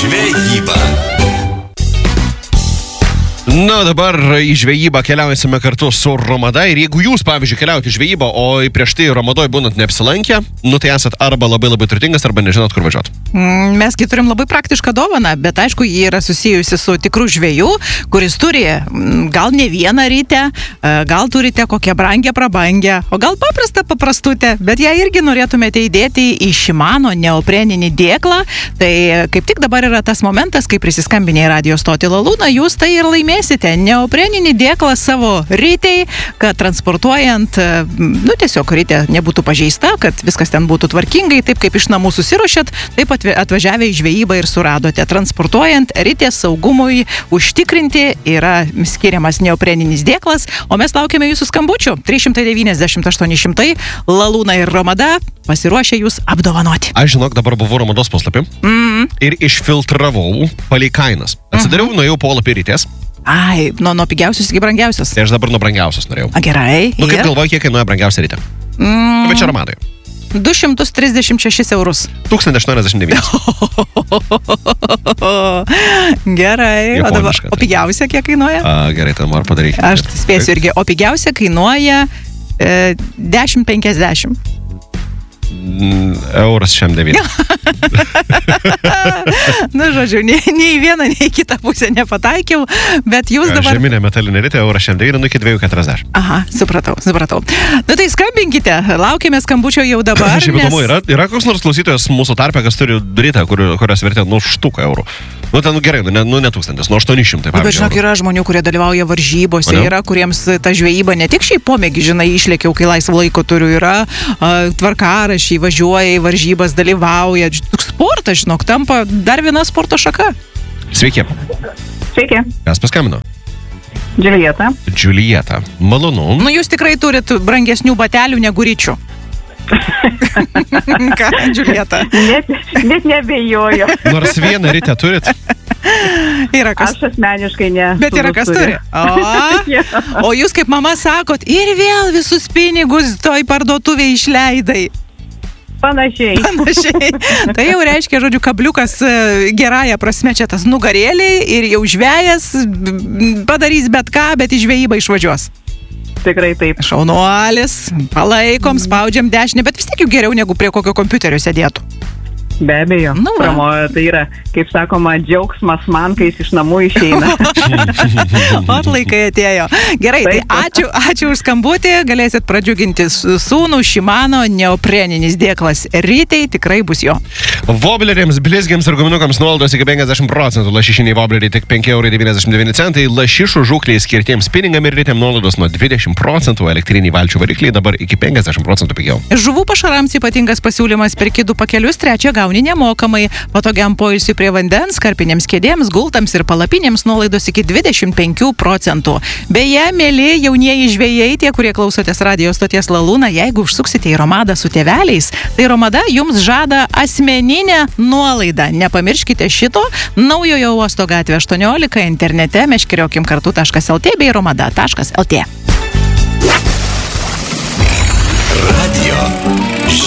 Žvejyba. Na, dabar į žvejybą keliausime kartu su Romada ir jeigu jūs, pavyzdžiui, keliaujate į žvejybą, o prieš tai Romadoj būnant neapsilankę, tai esat arba labai turtingas, arba nežinot, kur važiuot. Mesgi turim labai praktišką dovaną, bet aišku, ji yra susijusi su tikru žveju, kuris turi gal ne vieną rytę, gal turite kokią brangę prabangę, o gal paprastutę, bet ją irgi norėtumėte įdėti į Shimano neopreninį dėklą. Tai kaip tik dabar yra tas momentas, kai prisiskambinė į radio stotį La Luna, jūs tai ir laimėsite neopreninį dėklą savo rytei, kad transportuojant, tiesiog rytė nebūtų pažeista, kad viskas ten būtų tvarkingai, taip kaip iš namų susiruošėt, taip atvažiavę į žvejybą ir suradote. Transportuojant rytės saugumui užtikrinti yra skiriamas neopreninis dėklas, o mes laukiame jūsų skambučių. 390-800 La Luna ir Romada pasiruošę jūs apdovanoti. Aš žinok, dabar buvau Romados puslapį ir išfiltravau palei kainas. Atsidariau, nuėjau po lapį rytės. Ai, nuo pigiausios iki brangiausios. Tai aš dabar nuo brangiausios norėjau. Gerai. Kaip galvoju, kiek kainuoja brangiausia ryte? Bet čia Romadai. 236 eurus. 1089. Gerai. O pigiausia kiek kainuoja? Gerai, tai noriu padaryti. Aš spėsiu irgi. O pigiausia kainuoja 10,50. Euras šiam 9. Žodžiu, nei į vieną, nei į kitą pusę nepataikiau, bet jūs dabar... Žeminė metalinė rytė, euras šiam 9, iki 2,40. Aha, supratau. Tai skambinkite, laukime skambučio jau dabar. Šiaip įdomu, yra koks nors klausytojas mūsų tarpe, kas turi rytę, kurios vertė štuką eurų. Ten gerai, ne 1000, 800. Bet žinok, yra žmonių, kurie dalyvauja varžybose, yra, kuriems ta žvejyba ne tik šiaip pomėgį, išlėkiau, kai laisvo laiko turiu, yra tvarkarašiai, važiuoja į varžybas, dalyvauja. Sportas, žinok, tampa dar viena sporto šaka. Sveiki. Sveiki. Kas paskambino? Džiulijeta. Malonu. Jūs tikrai turit brangesnių batelių negu ryčių. Ką, Džiulijeta? Net nebejoju. Nors vieną rytę turit? Aš asmeniškai ne. Bet yra kas turi. O jūs kaip mama sakot, ir vėl visus pinigus toj parduotuvėje išleidai. Panašiai. Tai jau reiškia, žodžiu, kabliukas gerąją prasme čia tas nugarėliai ir jau žvejas padarys bet ką, bet į žvejybą išvažiuos. Tikrai taip. Šaunuolis, palaikom, spaudžiam dešinę, bet vis tiek jau geriau negu prie kokio kompiuterio sėdėtų. Be abejo. Pramoja, tai yra, kaip sakoma, džiaugsmas man, kai jis iš namų išeina. Laikai atėjo. Gerai, tai ačiū už skambutį, galėsit pradžiuginti sūnų. Shimano neopreninis dėklas rytei tikrai bus jo. Vobleriams, blizgiams ir guminukams nuolaidos iki 50%, lašišiniai vobleriai tik 5,99 €, lašišų žūkliai skirtiems spinningam ir rytėm nuolaidos nuo 20%, elektriniai valčių varikliai dabar iki 50% pigiau. Žuvų pašarams ypatingas pasiūlymas, perki 2 pakelius, 3 gauni nemokamai, patogiam poilsiui prie vandens, karpinėms kėdėms, gultams ir palapinėms nuolaidos iki 25%. Beje, mėly jaunieji žvejai, tie, kurie klausotės radio stoties La Luna, jeigu užsuksite į Romadą su tėveliais, tai Romada jums žada asmeninę nuolaidą. Nepamirškite šito, Naujojo uosto gatvė 18 internete meškeriokim kartu.lt bei romada.lt.